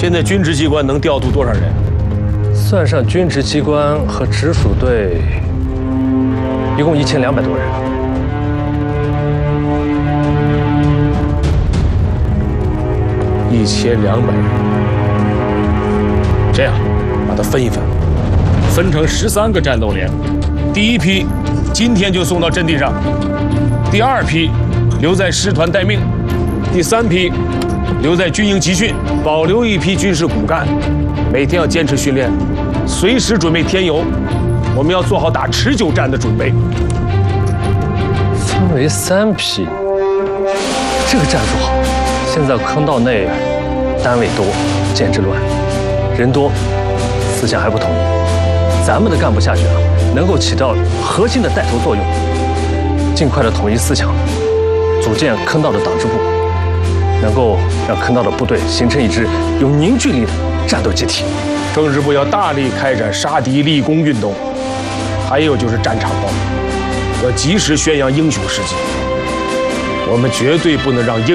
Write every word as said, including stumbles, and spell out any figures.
现在军职机关能调度多少人？ 算上军职机关和直属队，一共一千两百多人。 一千两百人。这样，把它分一分，分成十三个战斗连。第一批今天就送到阵地上，第二批留在师团待命，第三批留在军营集训，保留一批军事骨干，每天要坚持训练，随时准备添油。我们要做好打持久战的准备。 分为三批，这个战术好。现在坑道内单位多，建制乱，人多，思想还不统一。咱们的干部下去啊，能够起到核心的带头作用，尽快的统一思想，组建坑道的党支部，能够让坑道的部队形成一支有凝聚力的战斗集体。 政治部要大力开展杀敌立功运动，还有就是战场报告，要及时宣扬英雄事迹。我们绝对不能让英